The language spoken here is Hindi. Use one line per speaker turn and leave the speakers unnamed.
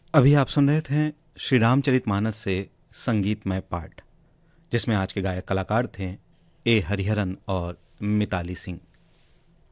अभी आप सुन रहे थे श्री रामचरितमानस से संगीतमय पाठ, जिसमें आज के गायक कलाकार थे ए हरिहरन और मिताली सिंह।